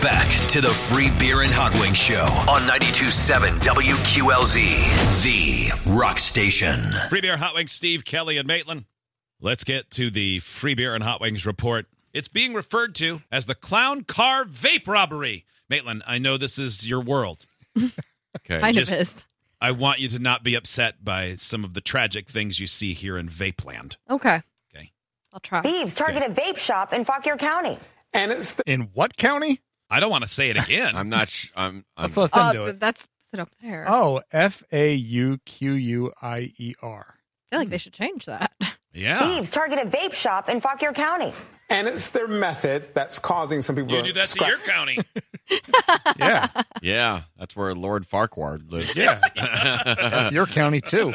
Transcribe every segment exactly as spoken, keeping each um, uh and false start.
Back to the Free Beer and Hot Wings Show on ninety-two point seven W Q L Z, the rock station. Free Beer, Hot Wings, Steve, Kelly, and Maitland. Let's get to the Free Beer and Hot Wings report. It's being referred to as the Clown Car Vape Robbery. Maitland, I know this is your world. Okay. Kind Just, of is. I want you to not be upset by some of the tragic things you see here in Vape Land. Okay. Okay. I'll try. Thieves target a vape shop in Fauquier County. And it's the- in what county? I don't want to say it again. I'm not. Sh- I'm. I'm Let's let them Uh, do it. that's sit up there. Oh, F A U Q U I E R. I feel like they should change that. yeah. Thieves target a vape shop in Fauquier County. And it's their method that's causing some people You to do that to scratch. your county. Yeah. yeah, that's where Lord Farquhar lives. Yeah. Your county, too.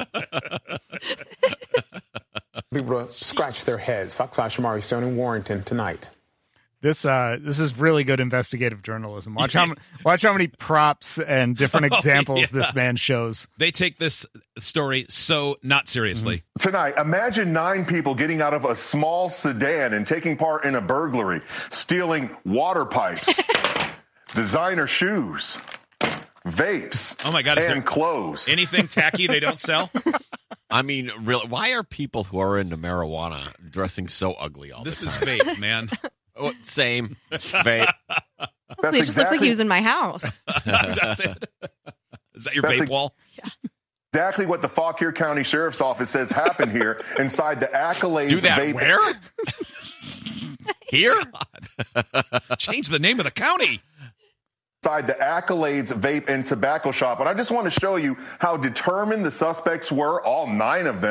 People to scratch their heads. Fox five Shamari Stone in Warrington tonight. This uh, this is really good investigative journalism. Watch how watch how many props and different Oh, examples yeah. this man shows. They take this story so not seriously. Tonight, imagine nine people getting out of a small sedan and taking part in a burglary, stealing water pipes, designer shoes, vapes, Oh, my God, is and there clothes. Anything tacky they don't sell? I mean, really, why are people who are into marijuana dressing so ugly all This the is time? vape, man. Oh, same. Vape. That's It just looks like he was in my house. That's it. Is that your That's vape ex- wall? exactly what the Fauquier County Sheriff's Office says happened here inside the Accolades Do that vape. where? Here? Change the name of the county. Inside the Accolades Vape and Tobacco Shop. And I just want to show you how determined the suspects were, all nine of them.